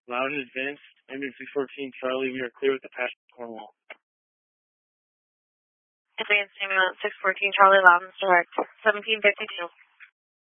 Loudon advanced, engine 614 Charlie, we are clear with the pass Cornwall. Advanced ambulance 614 Charlie, Loudon, direct, 1752.